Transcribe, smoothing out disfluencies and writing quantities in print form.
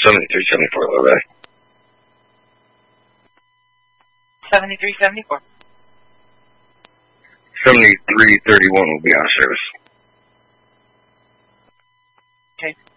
7374, low ray. 7374. 7331 will be out of service. Okay.